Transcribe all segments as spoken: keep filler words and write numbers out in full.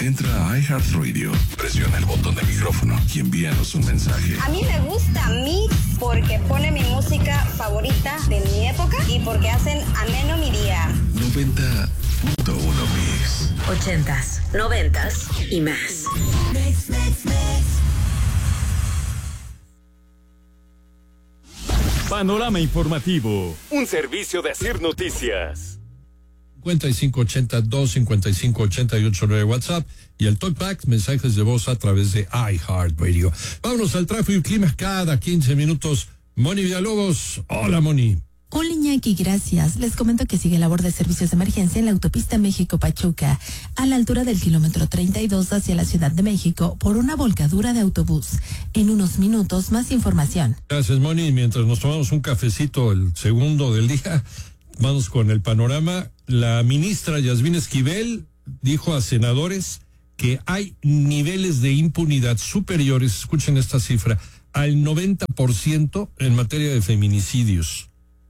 Entra a iHeartRadio, presiona el botón de micrófono y envíanos un mensaje. A mí me gusta Mix porque pone mi música favorita de mi época y porque hacen ameno mi día. noventa punto uno Mix. Ochentas, noventas y más. Mix, mix, mix. Panorama Informativo, un servicio de Asir Noticias. cincuenta y cinco ochenta dos cincuenta y cinco ochenta y ocho nueve WhatsApp y el Talkback, mensajes de voz a través de iHeartRadio. Vámonos al tráfico y clima cada quince minutos. Moni Villalobos. Hola, Moni. Hola, Iñaki, gracias. Les comento que sigue labor de servicios de emergencia en la autopista México-Pachuca, a la altura del kilómetro treinta y dos hacia la Ciudad de México, por una volcadura de autobús. En unos minutos, más información. Gracias, Moni. Mientras nos tomamos un cafecito, el segundo del día, vamos con el panorama. La ministra Yasmín Esquivel dijo a senadores que hay niveles de impunidad superiores, escuchen esta cifra, al noventa por ciento en materia de feminicidios.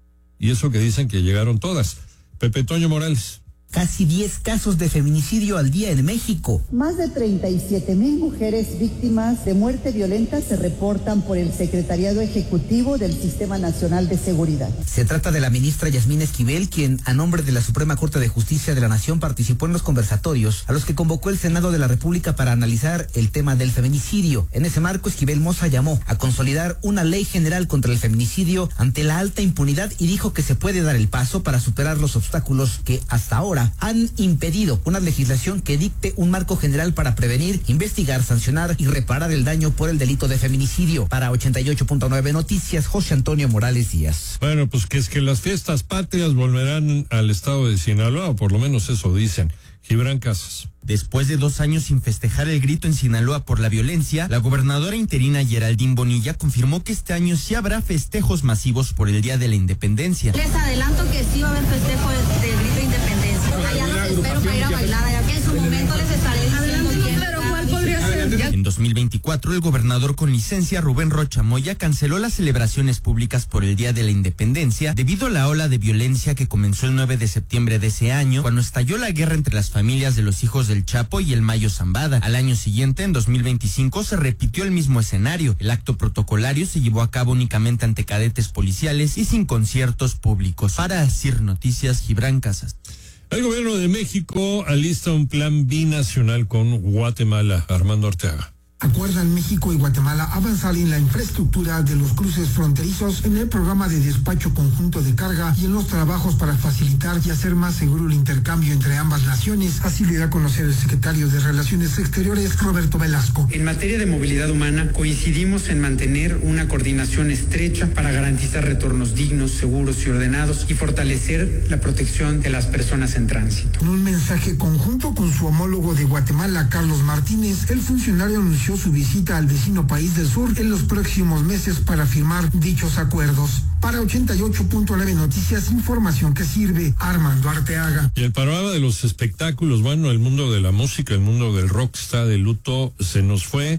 Y eso que dicen que llegaron todas. Pepe Toño Morales. Casi diez casos de feminicidio al día en México. Más de treinta y siete mil mujeres víctimas de muerte violenta se reportan por el Secretariado Ejecutivo del Sistema Nacional de Seguridad. Se trata de la ministra Yasmín Esquivel, quien a nombre de la Suprema Corte de Justicia de la Nación participó en los conversatorios a los que convocó el Senado de la República para analizar el tema del feminicidio. En ese marco, Esquivel Moza llamó a consolidar una ley general contra el feminicidio ante la alta impunidad y dijo que se puede dar el paso para superar los obstáculos que hasta ahora han impedido una legislación que dicte un marco general para prevenir, investigar, sancionar y reparar el daño por el delito de feminicidio. Para ochenta y ocho punto nueve Noticias, José Antonio Morales Díaz. Bueno, pues que es que las fiestas patrias volverán al estado de Sinaloa, o por lo menos eso dicen. Gibran Casas. Después de dos años sin festejar el grito en Sinaloa por la violencia, la gobernadora interina Geraldine Bonilla confirmó que este año sí habrá festejos masivos por el Día de la Independencia. Les adelanto que sí va a haber festejo del, del grito de independencia. Allá los espero para ir a bailar, allá que en su momento les estaré diciendo quién. Pero ¿cuál podría ser? En dos mil veinticuatro, el gobernador con licencia Rubén Rocha Moya canceló las celebraciones públicas por el Día de la Independencia debido a la ola de violencia que comenzó el nueve de septiembre de ese año, cuando estalló la guerra entre las familias de los hijos del Chapo y el Mayo Zambada. Al año siguiente, en dos mil veinticinco, se repitió el mismo escenario. El acto protocolario se llevó a cabo únicamente ante cadetes policiales y sin conciertos públicos. Para Asir Noticias, Gibran Casas. El gobierno de México alista un plan binacional con Guatemala. Armando Arteaga. Acuerdan México y Guatemala avanzar en la infraestructura de los cruces fronterizos, en el programa de despacho conjunto de carga y en los trabajos para facilitar y hacer más seguro el intercambio entre ambas naciones. Así le da a conocer el secretario de Relaciones Exteriores, Roberto Velasco. En materia de movilidad humana, coincidimos en mantener una coordinación estrecha para garantizar retornos dignos, seguros y ordenados y fortalecer la protección de las personas en tránsito. En un mensaje conjunto con su homólogo de Guatemala, Carlos Martínez, el funcionario anunció su visita al vecino país del sur en los próximos meses para firmar dichos acuerdos. Para ochenta y ocho punto nueve Noticias, información que sirve. Armando Arteaga. Y el panorama de los espectáculos, bueno, el mundo de la música, el mundo del rock está de luto. Se nos fue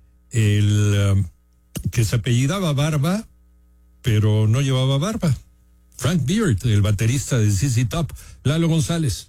el um, que se apellidaba Barba, pero no llevaba barba. Frank Beard, el baterista de Z Z Top. Lalo González.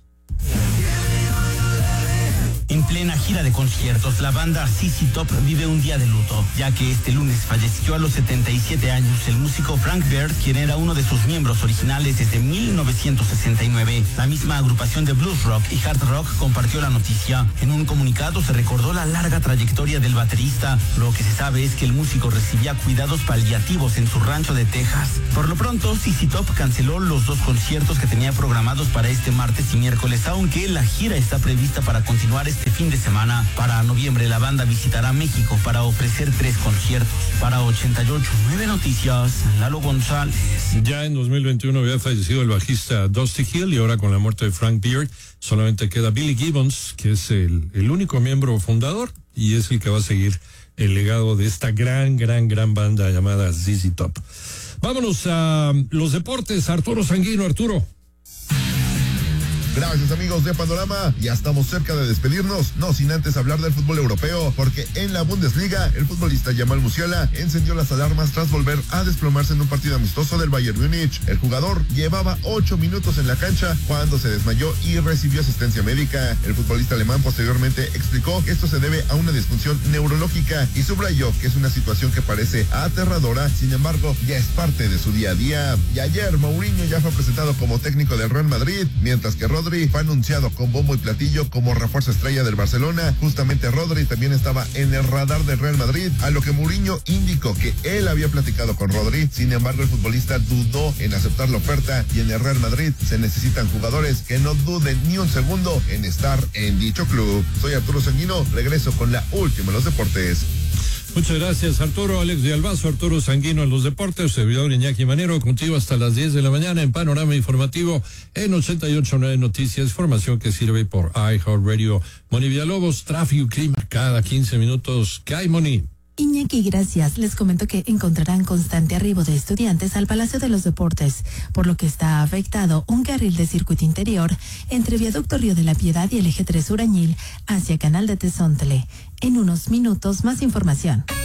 En plena gira de conciertos, la banda Z Z Top vive un día de luto, ya que este lunes falleció a los setenta y siete años el músico Frank Beard, quien era uno de sus miembros originales desde mil novecientos sesenta y nueve. La misma agrupación de blues rock y hard rock compartió la noticia. En un comunicado se recordó la larga trayectoria del baterista. Lo que se sabe es que el músico recibía cuidados paliativos en su rancho de Texas. Por lo pronto, Z Z Top canceló los dos conciertos que tenía programados para este martes y miércoles, aunque la gira está prevista para continuar este fin de semana. Para noviembre, la banda visitará México para ofrecer tres conciertos. Para ochenta y ocho punto nueve Noticias, Lalo González. Ya en dos mil veintiuno había fallecido el bajista Dusty Hill y ahora con la muerte de Frank Beard solamente queda Billy Gibbons, que es el, el único miembro fundador y es el que va a seguir el legado de esta gran, gran, gran banda llamada Z Z Top. Vámonos a los deportes. Arturo Sanguino. Arturo. Gracias, amigos de Panorama. Ya estamos cerca de despedirnos, no sin antes hablar del fútbol europeo, porque en la Bundesliga el futbolista Jamal Musiala encendió las alarmas tras volver a desplomarse en un partido amistoso del Bayern Múnich. El jugador llevaba ocho minutos en la cancha cuando se desmayó y recibió asistencia médica. El futbolista alemán posteriormente explicó que esto se debe a una disfunción neurológica y subrayó que es una situación que parece aterradora, sin embargo ya es parte de su día a día. Y ayer Mourinho ya fue presentado como técnico del Real Madrid, mientras que Rodri fue anunciado con bombo y platillo como refuerzo estrella del Barcelona. Justamente Rodri también estaba en el radar del Real Madrid, a lo que Mourinho indicó que él había platicado con Rodri. Sin embargo, el futbolista dudó en aceptar la oferta, y en el Real Madrid se necesitan jugadores que no duden ni un segundo en estar en dicho club. Soy Arturo Sanguino, regreso con la última en los deportes. Muchas gracias, Arturo. Alex de Albazo, Arturo Sanguino en los deportes, servidor Iñaki Manero, contigo hasta las diez de la mañana en Panorama Informativo en ochenta y ocho punto nueve Noticias, información que sirve por iHeartRadio. Moni Villalobos, tráfico y clima cada quince minutos. ¿Qué hay, Moni? Iñaki, gracias. Les comento que encontrarán constante arribo de estudiantes al Palacio de los Deportes, por lo que está afectado un carril de circuito interior entre Viaducto Río de la Piedad y el eje tres Urañil hacia Canal de Tezontle. En unos minutos, más información.